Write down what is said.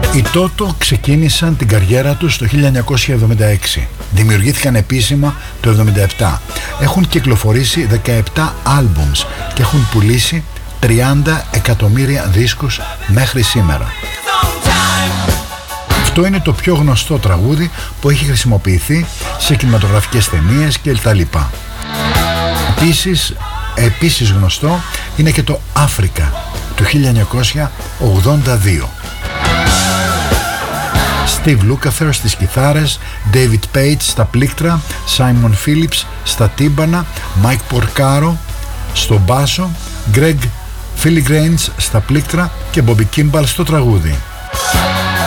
Οι Toto ξεκίνησαν την καριέρα τους το 1976. Δημιουργήθηκαν επίσημα το 1977. Έχουν κυκλοφορήσει 17 άλμπουμς και έχουν πουλήσει 30 εκατομμύρια δίσκους μέχρι σήμερα. Αυτό είναι το πιο γνωστό τραγούδι που έχει χρησιμοποιηθεί σε κινηματογραφικές ταινίες και τα λοιπά. Επίσης γνωστό είναι και το Africa του 1982. Steve Lukather στις κιθάρες, David Page στα πλήκτρα, Simon Phillips στα τύμπανα, Mike Porcaro στο μπάσο, Greg Filigranes στα πλήκτρα και Bobby Kimball στο τραγούδι.